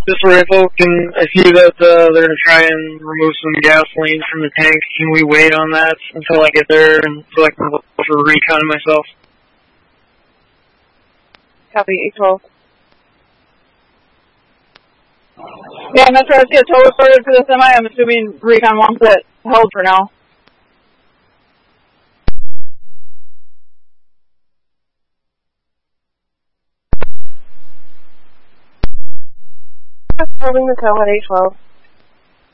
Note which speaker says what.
Speaker 1: This rifle, I see that they're going to try and remove some gasoline from the tank. Can we wait on that until I get there and so I can look for recon myself?
Speaker 2: Copy, 812. Yeah, Metro, let's get total sorted for the semi. I'm assuming recon wants it held for now.
Speaker 3: Holding the tail at 812.